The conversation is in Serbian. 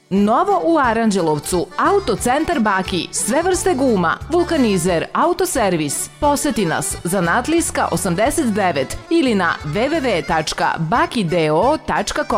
Novo u Aranđelovcu, Autocentar Baki, sve vrste guma, vulkanizer, autoservis. Poseti nas, Zanatlijska 89 ili na www.bakideo.com.